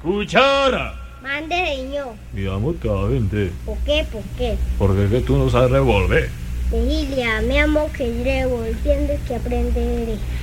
Cuchara. Mande, señor. Mi amor, te va a vender. ¿Por qué? ¿Por qué? Porque es que tú no sabes revolver. Vigilia, mi amor, que revolviendo que aprenderé.